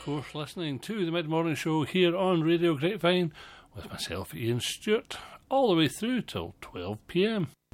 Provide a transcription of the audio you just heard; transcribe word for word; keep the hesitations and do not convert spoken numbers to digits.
course, listening to the Mid-Morning Show here on Radio Grapevine with myself, Ian Stewart, all the way through till twelve p m.